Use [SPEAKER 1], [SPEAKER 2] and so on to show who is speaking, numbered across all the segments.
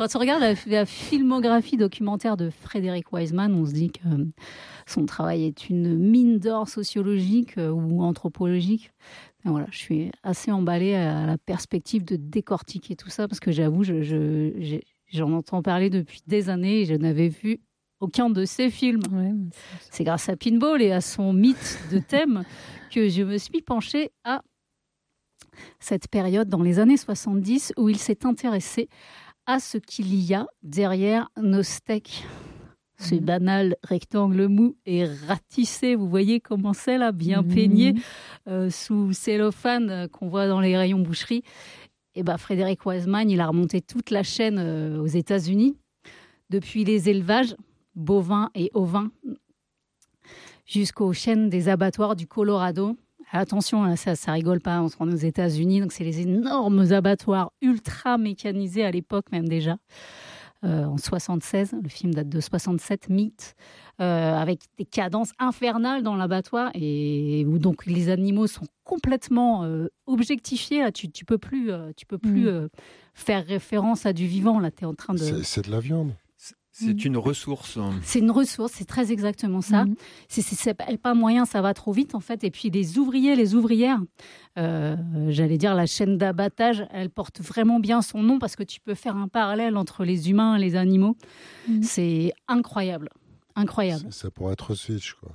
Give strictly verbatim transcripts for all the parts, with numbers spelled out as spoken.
[SPEAKER 1] Quand on regarde la, la filmographie documentaire de Frédéric Wiseman, on se dit que son travail est une mine d'or sociologique ou anthropologique. Et voilà, je suis assez emballée à la perspective de décortiquer tout ça, parce que j'avoue, je, je, j'ai, j'en entends parler depuis des années et je n'avais vu aucun de ses films. Ouais, c'est... c'est grâce à Pinball et à son mythe de thème que je me suis penchée à cette période dans les années soixante-dix où il s'est intéressé à ce qu'il y a derrière nos steaks. Ce mmh. banal rectangle mou et ratissé, vous voyez comment c'est là, bien mmh. peigné, euh, sous cellophane euh, qu'on voit dans les rayons boucherie. Et ben Frédéric Wiseman, il a remonté toute la chaîne euh, aux États-Unis, depuis les élevages bovins et ovins, jusqu'aux chaînes des abattoirs du Colorado. Attention, ça, ça rigole pas, on se rend aux États-Unis, donc c'est les énormes abattoirs ultra mécanisés à l'époque même déjà. Euh, en soixante-seize, le film date de soixante-sept, Meat, euh, avec des cadences infernales dans l'abattoir et où donc les animaux sont complètement euh, objectifiés. Là, tu tu peux plus, euh, tu peux plus mmh. euh, faire référence à du vivant. Là, t'es en train de.
[SPEAKER 2] C'est, c'est de la viande.
[SPEAKER 3] C'est une ressource.
[SPEAKER 1] C'est une ressource, c'est très exactement ça. Mmh. C'est, c'est, c'est pas moyen, ça va trop vite en fait. Et puis les ouvriers, les ouvrières, euh, j'allais dire la chaîne d'abattage, elle porte vraiment bien son nom parce que tu peux faire un parallèle entre les humains et les animaux. Mmh. C'est incroyable, incroyable.
[SPEAKER 2] C'est, ça pourrait être Switch, quoi.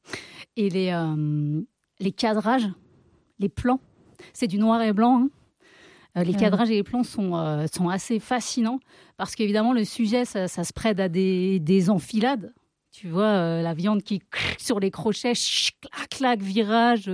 [SPEAKER 1] Et les, euh, les cadrages, les plans, c'est du noir et blanc, hein. Euh, les cadrages et les plans sont, euh, sont assez fascinants parce qu'évidemment, le sujet, ça, ça se prête à des, des enfilades. Tu vois, euh, la viande qui sur les crochets, clac, clac, virage,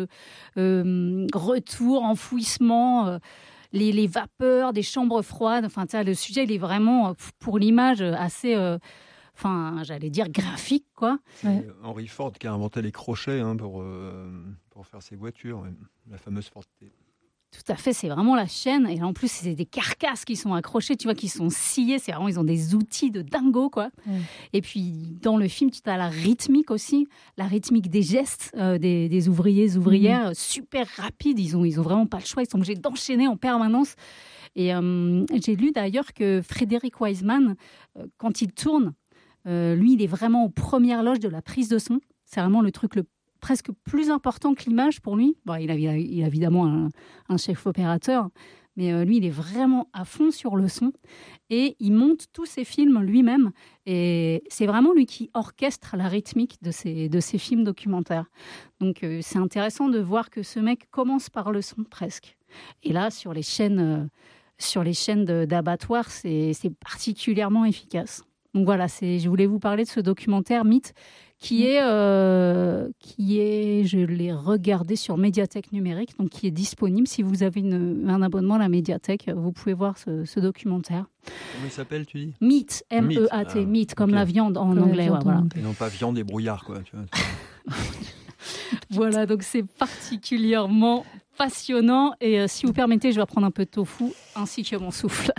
[SPEAKER 1] euh, retour, enfouissement, euh, les, les vapeurs, des chambres froides. Enfin, tu sais, le sujet, il est vraiment, pour l'image, assez... Euh, Enfin, j'allais dire graphique, quoi.
[SPEAKER 3] Ouais. Henry Ford qui a inventé les crochets hein, pour, euh, pour faire ses voitures, la fameuse Ford T.
[SPEAKER 1] Tout à fait, c'est vraiment la chaîne. Et là, en plus, c'est des carcasses qui sont accrochées, tu vois, qui sont sciées. C'est vraiment, ils ont des outils de dingo, quoi. Mm. Et puis, dans le film, tu as la rythmique aussi, la rythmique des gestes euh, des, des ouvriers, ouvrières, mm. super rapide. Ils ont, ils ont vraiment pas le choix. Ils sont obligés d'enchaîner en permanence. Et euh, j'ai lu d'ailleurs que Frédéric Wiseman, euh, quand il tourne, euh, lui, il est vraiment aux premières loges de la prise de son. C'est vraiment le truc le presque plus important que l'image pour lui. Bon, il, a, il a évidemment un, un chef opérateur, mais euh, lui, il est vraiment à fond sur le son et il monte tous ses films lui-même. Et c'est vraiment lui qui orchestre la rythmique de ses, de ses films documentaires. Donc, euh, c'est intéressant de voir que ce mec commence par le son presque. Et là, sur les chaînes, euh, sur les chaînes de, d'abattoirs, c'est, c'est particulièrement efficace. Donc voilà, c'est, je voulais vous parler de ce documentaire Mythe qui est, euh, qui est, je l'ai regardé sur Médiathèque numérique, donc qui est disponible. Si vous avez une, un abonnement à la Médiathèque, vous pouvez voir ce, ce documentaire.
[SPEAKER 3] Comment il s'appelle, tu dis ?
[SPEAKER 1] Meat, M E A T, ah, Meat, comme okay. la viande en comme anglais. Ouais, voilà.
[SPEAKER 3] Et non pas viande et brouillard, quoi. Tu vois.
[SPEAKER 1] Voilà, donc c'est particulièrement passionnant. Et euh, si vous permettez, je vais prendre un peu de tofu, ainsi que mon souffle.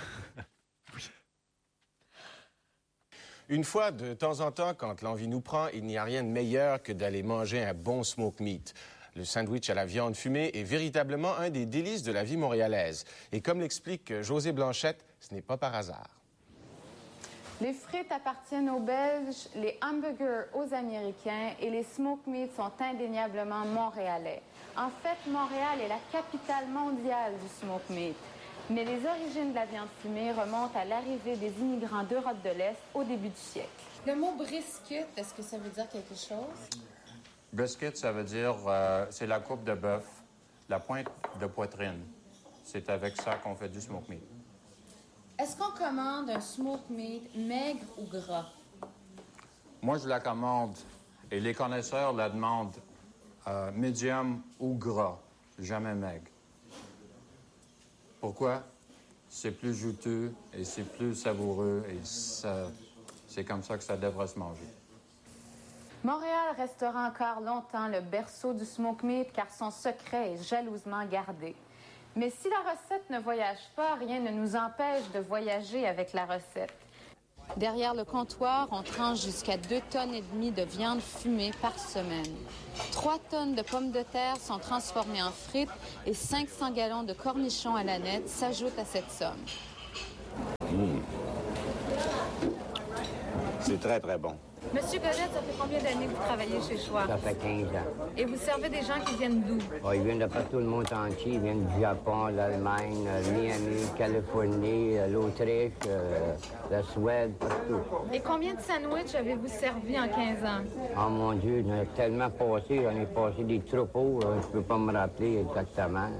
[SPEAKER 4] Une fois, de temps en temps, quand l'envie nous prend, il n'y a rien de meilleur que d'aller manger un bon smoke meat. Le sandwich à la viande fumée est véritablement un des délices de la vie montréalaise. Et comme l'explique José Blanchette, ce n'est pas par hasard.
[SPEAKER 5] Les frites appartiennent aux Belges, les hamburgers aux Américains et les smoke meats sont indéniablement montréalais. En fait, Montréal est la capitale mondiale du smoke meat. Mais les origines de la viande fumée remontent à l'arrivée des immigrants d'Europe de l'Est au début du siècle.
[SPEAKER 6] Le mot brisket, est-ce que ça veut dire quelque chose?
[SPEAKER 7] Brisket, ça veut dire, euh, c'est la coupe de bœuf, la pointe de poitrine. C'est avec ça qu'on fait du smoke meat.
[SPEAKER 6] Est-ce qu'on commande un smoke meat maigre ou gras?
[SPEAKER 7] Moi, je la commande, et les connaisseurs la demandent euh, medium ou gras, jamais maigre. Pourquoi? C'est plus juteux et c'est plus savoureux et ça, c'est comme ça que ça devrait se manger.
[SPEAKER 5] Montréal restera encore longtemps le berceau du smoke meat car son secret est jalousement gardé. Mais si la recette ne voyage pas, rien ne nous empêche de voyager avec la recette. Derrière le comptoir, on tranche jusqu'à deux tonnes et demie de viande fumée par semaine. Trois tonnes de pommes de terre sont transformées en frites et cinq cents gallons de cornichons à la nette s'ajoutent à cette somme.
[SPEAKER 8] Mmh, C'est très, très bon.
[SPEAKER 5] Monsieur Godette, ça fait combien d'années que vous travaillez chez Schwab?
[SPEAKER 9] Ça fait quinze ans.
[SPEAKER 5] Et vous servez des gens qui viennent d'où?
[SPEAKER 9] Oh, ils viennent de partout le monde entier. Ils viennent du Japon, l'Allemagne, Miami, Californie, l'Autriche, euh, la Suède, partout.
[SPEAKER 5] Et combien de sandwichs avez-vous servi en quinze ans?
[SPEAKER 9] Oh mon Dieu, j'en ai tellement passé. J'en ai passé des troupeaux. Là, je peux pas me rappeler exactement.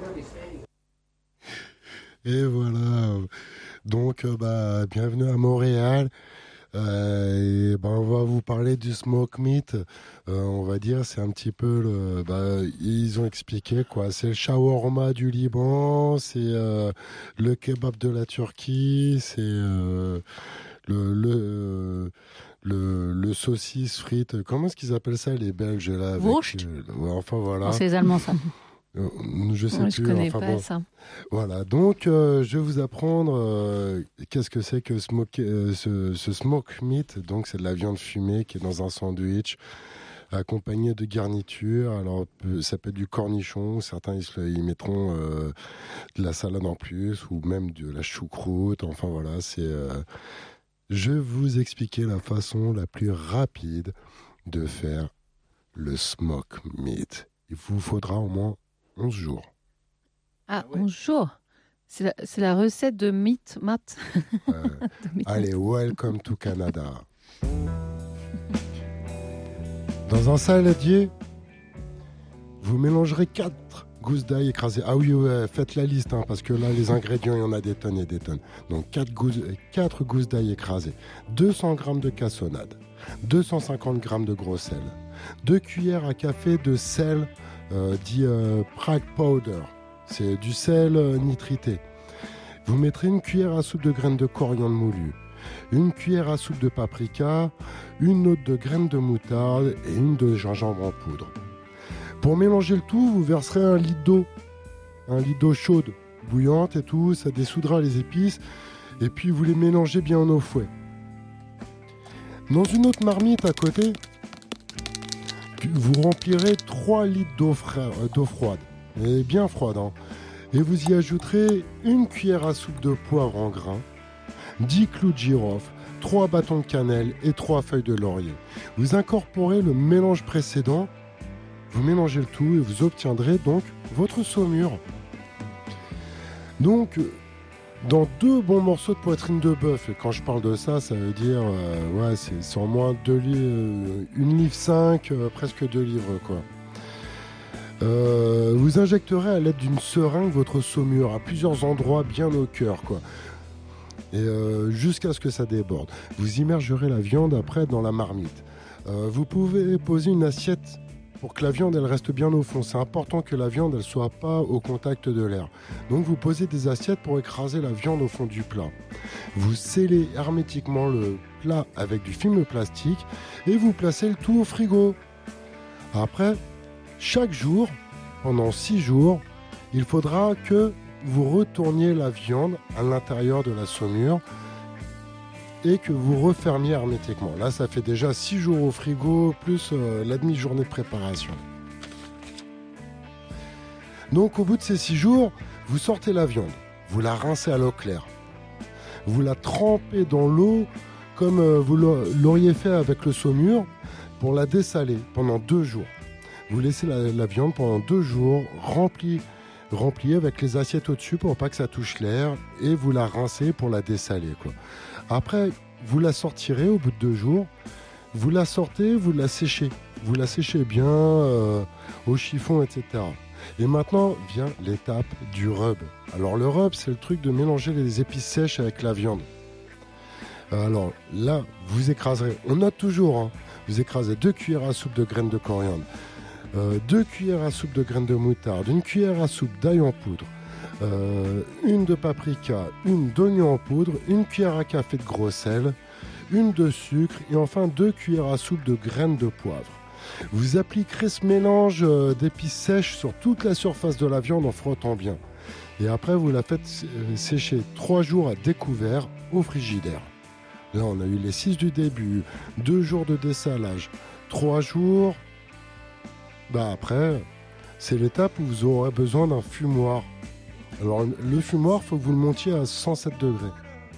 [SPEAKER 2] Et voilà. Donc, euh, bah, bienvenue à Montréal. Euh, et ben on va vous parler du smoke meat. Euh, on va dire c'est un petit peu le, bah, ils ont expliqué quoi. C'est le shawarma du Liban, c'est euh, le kebab de la Turquie, c'est euh, le le le le saucisse frite. Comment est-ce qu'ils appellent ça les Belges là avec,
[SPEAKER 1] Wurst.
[SPEAKER 2] euh, ouais, enfin voilà.
[SPEAKER 1] Non, c'est les Allemands ça.
[SPEAKER 2] Euh, je sais
[SPEAKER 10] Moi,
[SPEAKER 2] plus.
[SPEAKER 10] je connais
[SPEAKER 2] enfin,
[SPEAKER 10] pas
[SPEAKER 2] bon.
[SPEAKER 10] ça.
[SPEAKER 2] Voilà, donc euh, je vais vous apprendre euh, qu'est-ce que c'est que smoke, euh, ce, ce smoke meat. Donc c'est de la viande fumée qui est dans un sandwich accompagné de garnitures. Alors ça peut être du cornichon, certains ils, se, ils mettront euh, de la salade en plus ou même de la choucroute. Enfin voilà, c'est. Euh, je vais vous expliquer la façon la plus rapide de faire le smoke meat. Il vous faudra au moins onze jours.
[SPEAKER 10] Ah, onze jours. C'est la, c'est la recette de Meat Matt.
[SPEAKER 2] Euh, allez, welcome to Canada. Dans un saladier, vous mélangerez quatre gousses d'ail écrasées. Ah oui, ouais, faites la liste, hein, parce que là, les ingrédients, il y en a des tonnes et des tonnes. Donc, quatre gousses, quatre gousses d'ail écrasées, deux cents grammes de cassonade, deux cent cinquante grammes de gros sel, deux cuillères à café de sel euh, dit euh, Prague Powder. C'est du sel euh, nitrité. Vous mettrez une cuillère à soupe de graines de coriandre moulues, une cuillère à soupe de paprika, une autre de graines de moutarde et une de gingembre en poudre. Pour mélanger le tout, vous verserez un litre d'eau, un litre d'eau chaude, bouillante et tout, ça dessoudra les épices, et puis vous les mélangez bien au fouet. Dans une autre marmite à côté, vous remplirez trois litres d'eau, fra- d'eau froide, et bien froide, hein. Et vous y ajouterez une cuillère à soupe de poivre en grains, dix clous de girofle, trois bâtons de cannelle et trois feuilles de laurier. Vous incorporez le mélange précédent, vous mélangez le tout et vous obtiendrez donc votre saumure. Donc, dans deux bons morceaux de poitrine de bœuf, et quand je parle de ça, ça veut dire, euh, ouais, c'est, c'est en moins deux li- euh, une livre cinq, euh, presque deux livres, quoi. Euh, vous injecterez à l'aide d'une seringue votre saumure à plusieurs endroits bien au cœur, quoi. Et euh, jusqu'à ce que ça déborde. Vous immergerez la viande après dans la marmite. Euh, vous pouvez poser une assiette pour que la viande elle reste bien au fond. C'est important que la viande elle soit pas au contact de l'air. Donc vous posez des assiettes pour écraser la viande au fond du plat. Vous scellez hermétiquement le plat avec du film plastique et vous placez le tout au frigo. Après, chaque jour, pendant six jours, il faudra que vous retourniez la viande à l'intérieur de la saumure et que vous refermiez hermétiquement. Là, ça fait déjà six jours au frigo, plus euh, la demi-journée de préparation. Donc, au bout de ces six jours, vous sortez la viande, vous la rincez à l'eau claire, vous la trempez dans l'eau comme euh, vous l'auriez fait avec le saumure pour la dessaler pendant deux jours. Vous laissez la, la viande pendant deux jours remplie, remplie avec les assiettes au-dessus pour pas que ça touche l'air et vous la rincez pour la dessaler, quoi. Après, vous la sortirez au bout de deux jours, vous la sortez, vous la séchez. Vous la séchez bien euh, au chiffon, et cetera. Et maintenant vient l'étape du rub. Alors le rub, c'est le truc de mélanger les épices sèches avec la viande. Alors là, vous écraserez, on note toujours, hein, vous écrasez deux cuillères à soupe de graines de coriandre, euh, deux cuillères à soupe de graines de moutarde, une cuillère à soupe d'ail en poudre, euh, une de paprika, une d'oignon en poudre, une cuillère à café de gros sel, une de sucre et enfin deux cuillères à soupe de graines de poivre. Vous appliquerez ce mélange d'épices sèches sur toute la surface de la viande en frottant bien. Et après, vous la faites sécher trois jours à découvert au frigidaire. Là, on a eu les six du début, deux jours de dessalage, trois jours. Bah après, c'est l'étape où vous aurez besoin d'un fumoir. Alors, le fumoir, il faut que vous le montiez à cent sept degrés.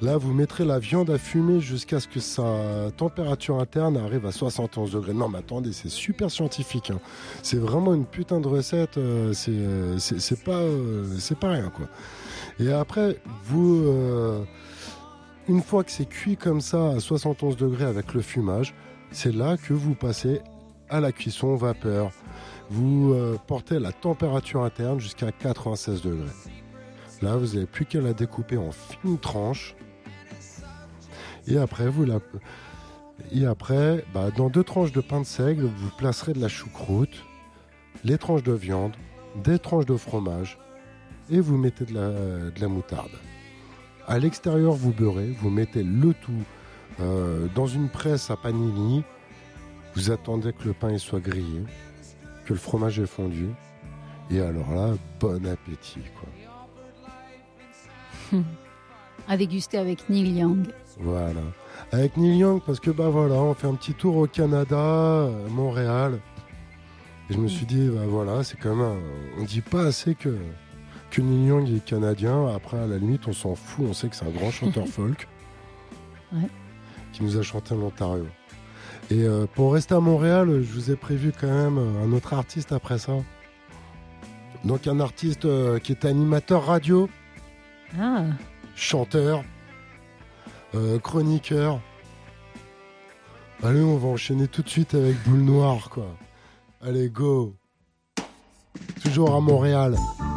[SPEAKER 2] Là, vous mettrez la viande à fumer jusqu'à ce que sa température interne arrive à soixante et onze degrés. Non, mais attendez, c'est super scientifique. Hein. C'est vraiment une putain de recette. Euh, c'est, c'est, c'est, pas, euh, c'est pas rien, quoi. Et après, vous, euh, une fois que c'est cuit comme ça à soixante et onze degrés avec le fumage, c'est là que vous passez à la cuisson vapeur. Vous euh, portez la température interne jusqu'à quatre-vingt-seize degrés. Là, vous n'avez plus qu'à la découper en fines tranches. Et après, vous la... Et après bah, dans deux tranches de pain de seigle, vous placerez de la choucroute, les tranches de viande, des tranches de fromage, et vous mettez de la, de la moutarde. À l'extérieur, vous beurrez, vous mettez le tout euh, dans une presse à panini. Vous attendez que le pain il soit grillé, que le fromage est fondu. Et alors là, bon appétit, quoi.
[SPEAKER 1] À déguster avec Neil Young.
[SPEAKER 2] Voilà. Avec Neil Young, parce que bah voilà, on fait un petit tour au Canada, à Montréal. Et je me suis dit, bah voilà, c'est quand même un... On dit pas assez que, que Neil Young est canadien. Après, à la limite, on s'en fout. On sait que c'est un grand chanteur folk.
[SPEAKER 1] Ouais.
[SPEAKER 2] Qui nous a chanté en Ontario. Et euh, pour rester à Montréal, je vous ai prévu quand même un autre artiste après ça. Donc un artiste euh, qui est animateur radio.
[SPEAKER 10] Ah.
[SPEAKER 2] Chanteur, euh, chroniqueur. Allez, on va enchaîner tout de suite avec Boule Noire, quoi. Allez, go. Toujours à Montréal.